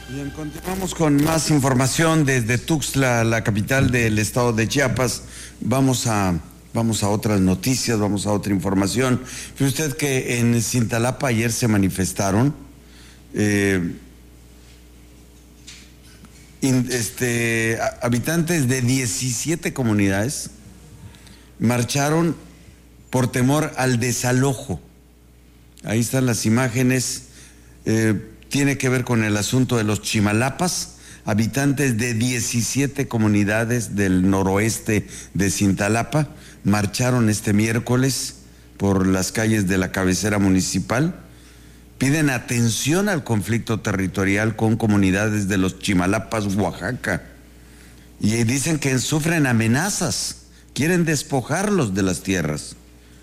Bien, continuamos con más información desde Tuxtla, la capital del estado de Chiapas. Vamos a otras noticias, vamos a otra información. Fíjese usted que en Cintalapa ayer se manifestaron habitantes de 17 comunidades, marcharon por temor al desalojo. Ahí están las imágenes. Tiene que ver con el asunto de los chimalapas. Habitantes de 17 comunidades del noroeste de Cintalapa marcharon este miércoles por las calles de la cabecera municipal. Piden atención al conflicto territorial con comunidades de los Chimalapas, Oaxaca. Y dicen que sufren amenazas. Quieren despojarlos de las tierras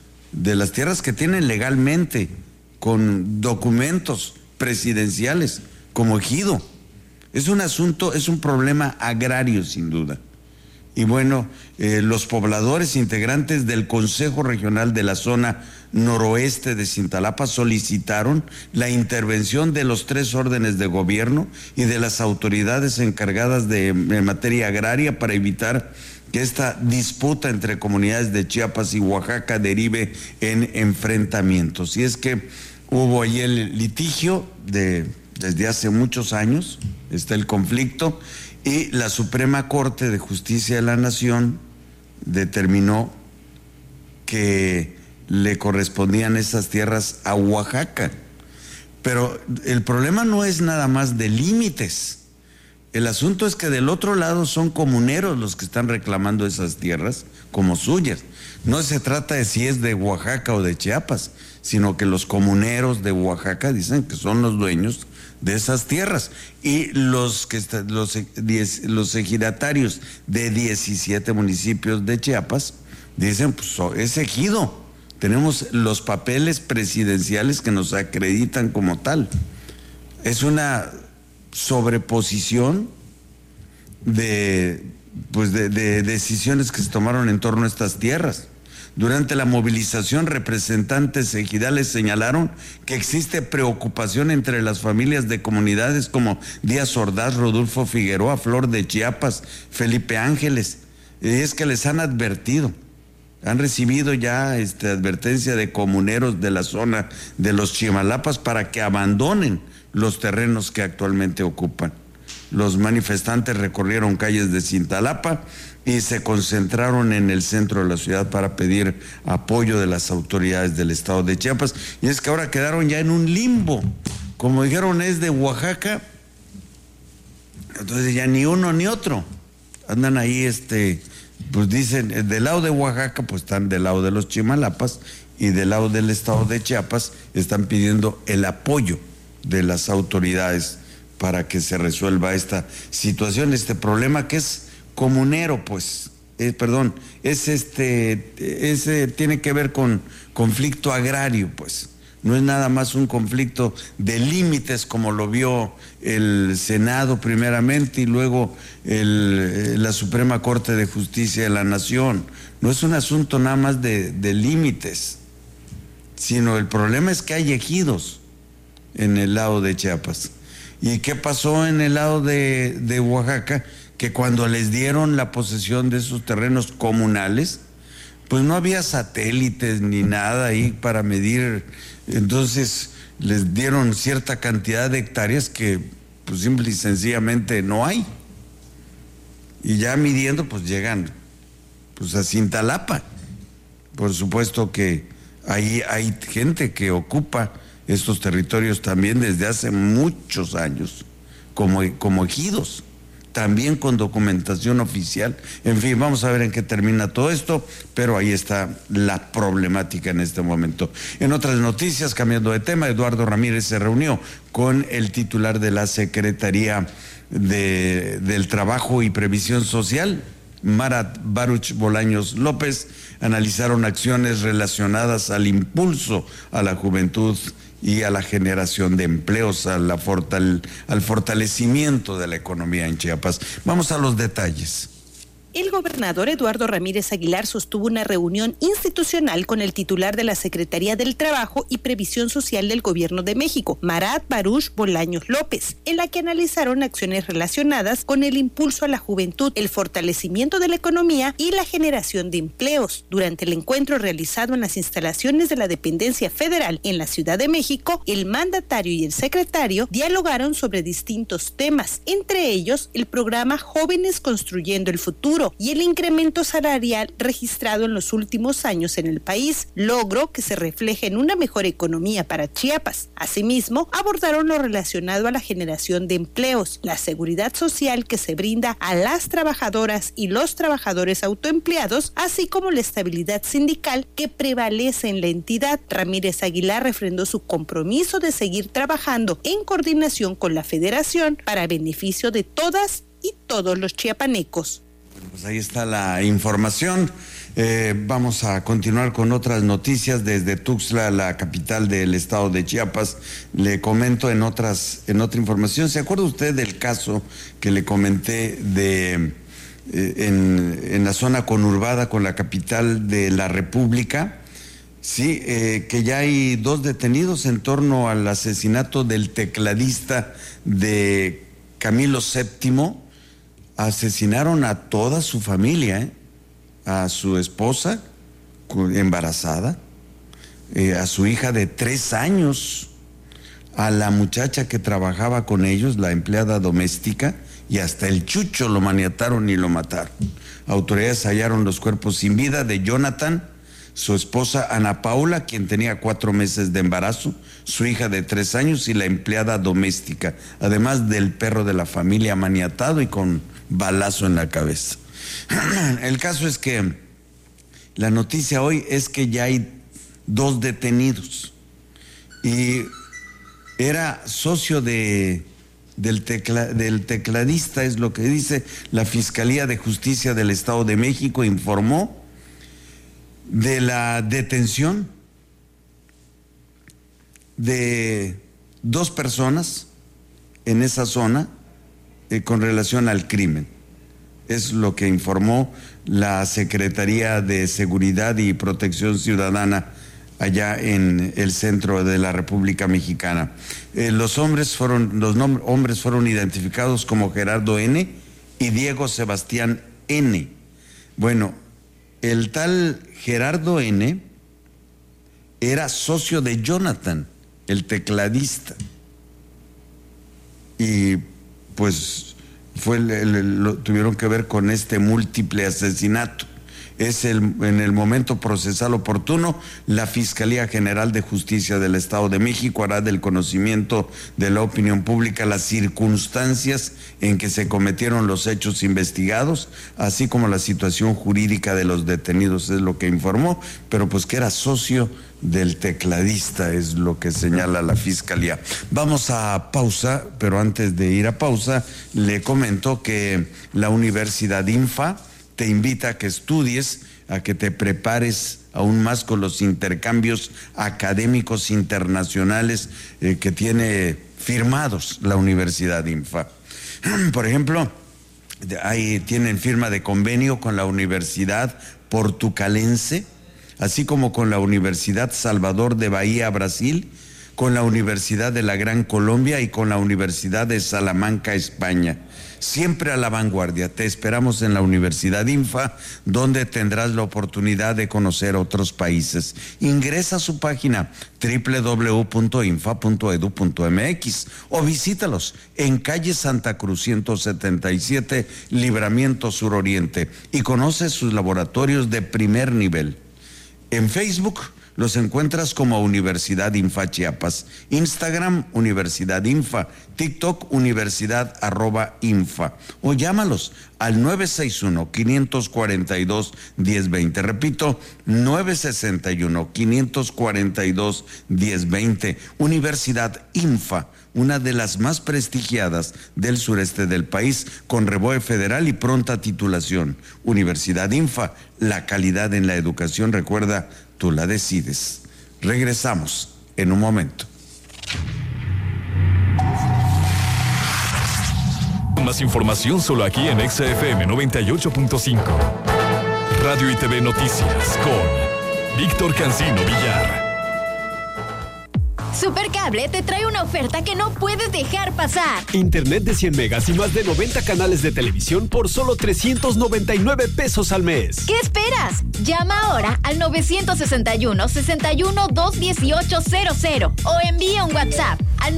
que tienen legalmente, con documentos presidenciales, como ejido. Es un problema agrario, sin duda. Y bueno, los pobladores integrantes del Consejo Regional de la zona noroeste de Cintalapa solicitaron la intervención de los 3 órdenes de gobierno y de las autoridades encargadas de materia agraria para evitar que esta disputa entre comunidades de Chiapas y Oaxaca derive en enfrentamientos. Y es que hubo ahí el litigio desde hace muchos años, está el conflicto, y la Suprema Corte de Justicia de la Nación determinó que le correspondían esas tierras a Oaxaca. Pero el problema no es nada más de límites. El asunto es que del otro lado son comuneros los que están reclamando esas tierras como suyas. No se trata de si es de Oaxaca o de Chiapas, sino que los comuneros de Oaxaca dicen que son los dueños de esas tierras, y los ejidatarios de 17 municipios de Chiapas dicen, pues es ejido, tenemos los papeles presidenciales que nos acreditan como tal. Es una sobreposición de decisiones que se tomaron en torno a estas tierras. Durante la movilización, representantes ejidales señalaron que existe preocupación entre las familias de comunidades como Díaz Ordaz, Rodolfo Figueroa, Flor de Chiapas, Felipe Ángeles. Y es que les han advertido, han recibido ya advertencia de comuneros de la zona de los Chimalapas para que abandonen los terrenos que actualmente ocupan. Los manifestantes recorrieron calles de Cintalapa y se concentraron en el centro de la ciudad para pedir apoyo de las autoridades del estado de Chiapas. Y es que ahora quedaron ya en un limbo. Como dijeron, es de Oaxaca, entonces ya ni uno ni otro. Andan ahí, pues dicen, del lado de Oaxaca, pues están del lado de los Chimalapas, y del lado del estado de Chiapas están pidiendo el apoyo de las autoridades para que se resuelva esta situación, este problema que es comunero, pues, tiene que ver con conflicto agrario, pues. No es nada más un conflicto de límites como lo vio el Senado primeramente y luego la Suprema Corte de Justicia de la Nación. No es un asunto nada más de límites, sino el problema es que hay ejidos en el lado de Chiapas. ¿Y qué pasó en el lado de Oaxaca? Que cuando les dieron la posesión de esos terrenos comunales, pues no había satélites ni nada ahí para medir. Entonces les dieron cierta cantidad de hectáreas que pues simple y sencillamente no hay. Y ya midiendo pues llegan pues a Cintalapa. Por supuesto que ahí hay gente que ocupa estos territorios también desde hace muchos años como ejidos, también con documentación oficial. En fin, vamos a ver en qué termina todo esto, pero ahí está la problemática en este momento. En otras noticias, cambiando de tema, Eduardo Ramírez se reunió con el titular de la Secretaría del Trabajo y Previsión Social, Marat Baruch Bolaños López. Analizaron acciones relacionadas al impulso a la juventud y a la generación de empleos, al fortalecimiento de la economía en Chiapas. Vamos a los detalles. El gobernador Eduardo Ramírez Aguilar sostuvo una reunión institucional con el titular de la Secretaría del Trabajo y Previsión Social del Gobierno de México, Marat Baruch Bolaños López, en la que analizaron acciones relacionadas con el impulso a la juventud, el fortalecimiento de la economía y la generación de empleos. Durante el encuentro realizado en las instalaciones de la dependencia federal en la Ciudad de México, el mandatario y el secretario dialogaron sobre distintos temas, entre ellos el programa Jóvenes Construyendo el Futuro y el incremento salarial registrado en los últimos años en el país, logro que se refleja en una mejor economía para Chiapas. Asimismo, abordaron lo relacionado a la generación de empleos, la seguridad social que se brinda a las trabajadoras y los trabajadores autoempleados, así como la estabilidad sindical que prevalece en la entidad. Ramírez Aguilar refrendó su compromiso de seguir trabajando en coordinación con la Federación para beneficio de todas y todos los chiapanecos. Pues ahí está la información. Vamos a continuar con otras noticias desde Tuxtla, la capital del estado de Chiapas. Le comento en otra información. ¿Se acuerda usted del caso que le comenté en la zona conurbada con la capital de la República? Sí, que ya hay 2 detenidos en torno al asesinato del tecladista de Camilo VII. Asesinaron a toda su familia, a su esposa embarazada, a su hija de 3 años, a la muchacha que trabajaba con ellos, la empleada doméstica, y hasta el chucho lo maniataron y lo mataron. Autoridades hallaron los cuerpos sin vida de Jonathan, su esposa Ana Paula, quien tenía 4 meses de embarazo, su hija de 3 años y la empleada doméstica, además del perro de la familia maniatado y con balazo en la cabeza. El caso es que la noticia hoy es que ya hay 2 detenidos y era socio del tecladista, es lo que dice la Fiscalía de Justicia del Estado de México. Informó de la detención de 2 personas en esa zona con relación al crimen. Es lo que informó la Secretaría de Seguridad y Protección Ciudadana allá en el centro de la República Mexicana. Los hombres fueron identificados como Gerardo N. y Diego Sebastián N. Bueno, el tal Gerardo N. era socio de Jonathan, el tecladista. Y pues tuvieron que ver con este múltiple asesinato. En el momento procesal oportuno, la Fiscalía General de Justicia del Estado de México hará del conocimiento de la opinión pública las circunstancias en que se cometieron los hechos investigados, así como la situación jurídica de los detenidos, es lo que informó, pero pues que era socio del tecladista, es lo que señala la Fiscalía. Vamos a pausa, pero antes de ir a pausa, le comento que la Universidad INFA te invita a que estudies, a que te prepares aún más con los intercambios académicos internacionales que tiene firmados la Universidad INFA. Por ejemplo, ahí tienen firma de convenio con la Universidad Portucalense, así como con la Universidad Salvador de Bahía, Brasil, con la Universidad de la Gran Colombia y con la Universidad de Salamanca, España. Siempre a la vanguardia. Te esperamos en la Universidad INFA, donde tendrás la oportunidad de conocer otros países. Ingresa a su página www.infa.edu.mx o visítalos en calle Santa Cruz 177, Libramiento Suroriente, y conoce sus laboratorios de primer nivel. En Facebook los encuentras como Universidad INFA Chiapas, Instagram Universidad INFA, TikTok Universidad@INFA, o llámalos al 961-542-1020. Repito, 961-542-1020. Universidad INFA, una de las más prestigiadas del sureste del país, con REBOE federal y pronta titulación. Universidad INFA, la calidad en la educación, recuerda, tú la decides. Regresamos en un momento. con más información solo aquí en XFM 98.5. Radio y TV Noticias con Víctor Cancino Villar. Supercable te trae una oferta que no puedes dejar pasar. Internet de 100 megas y más de 90 canales de televisión por solo 399 pesos al mes. ¿Qué esperas? Llama ahora al 961-61-218-00 o envía un WhatsApp al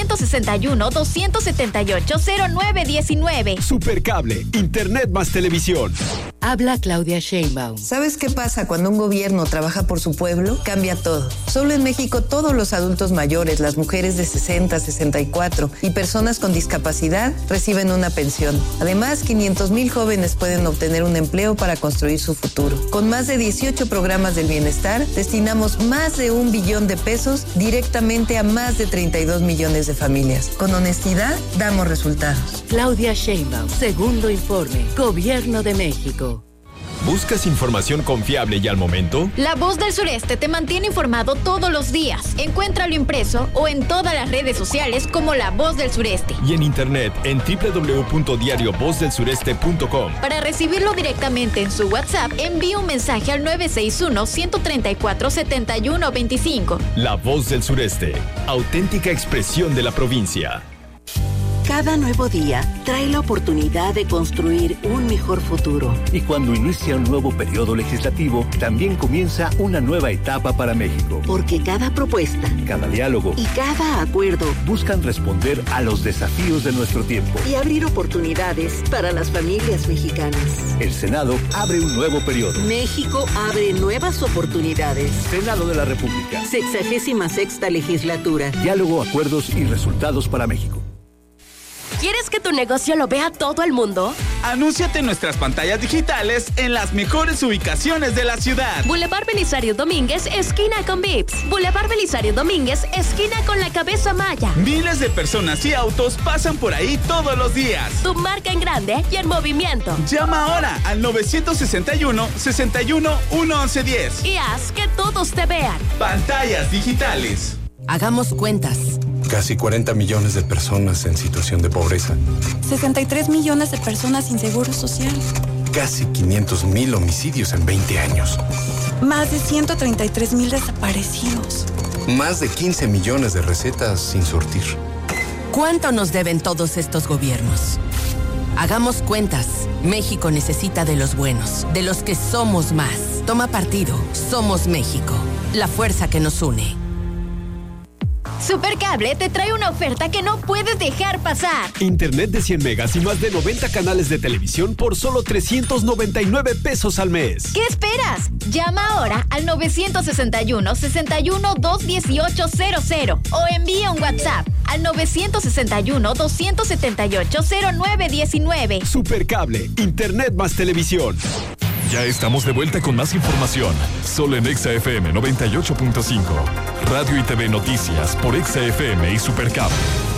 961-278-0919. Supercable, Internet más televisión. Habla Claudia Sheinbaum. ¿Sabes qué pasa cuando un gobierno trabaja por su pueblo? Cambia todo. Solo en México todos los adultos mayores, las mujeres de 60, 64 y personas con discapacidad reciben una pensión. Además, 500,000 jóvenes pueden obtener un empleo para construir su futuro. Con más de 18 programas del bienestar, destinamos más de 1 billón de pesos directamente a más de 32 millones de familias. Con honestidad, damos resultados. Claudia Sheinbaum, segundo informe, Gobierno de México. ¿Buscas información confiable y al momento? La Voz del Sureste te mantiene informado todos los días. Encuéntralo impreso o en todas las redes sociales como La Voz del Sureste. Y en internet en www.diariovozdelsureste.com. Para recibirlo directamente en su WhatsApp, envíe un mensaje al 961-134-7125. La Voz del Sureste, auténtica expresión de la provincia. Cada nuevo día trae la oportunidad de construir un mejor futuro. Y cuando inicia un nuevo periodo legislativo, también comienza una nueva etapa para México. Porque cada propuesta, cada diálogo y cada acuerdo buscan responder a los desafíos de nuestro tiempo y abrir oportunidades para las familias mexicanas. El Senado abre un nuevo periodo. México abre nuevas oportunidades. Senado de la República. 66ª legislatura. Diálogo, acuerdos y resultados para México. ¿Quieres que tu negocio lo vea todo el mundo? Anúnciate en nuestras pantallas digitales en las mejores ubicaciones de la ciudad. Boulevard Belisario Domínguez, esquina con Vips. Boulevard Belisario Domínguez, esquina con la Cabeza Maya. Miles de personas y autos pasan por ahí todos los días. Tu marca en grande y en movimiento. Llama ahora al 961-61-11110. Y haz que todos te vean. Pantallas digitales. Hagamos cuentas. Casi 40 millones de personas en situación de pobreza. 63 millones de personas sin seguro social. Casi 500,000 homicidios en 20 años. Más de 133,000 desaparecidos. Más de 15 millones de recetas sin surtir. ¿Cuánto nos deben todos estos gobiernos? Hagamos cuentas. México necesita de los buenos, de los que somos más. Toma partido. Somos México. La fuerza que nos une. Supercable te trae una oferta que no puedes dejar pasar. Internet de 100 megas y más de 90 canales de televisión por solo 399 pesos al mes. ¿Qué esperas? Llama ahora al 961-61-218-00 o envía un WhatsApp al 961-278-0919. Supercable, Internet más televisión. Ya estamos de vuelta con más información, solo en XFM 98.5. Radio y TV Noticias por XFM y Supercable.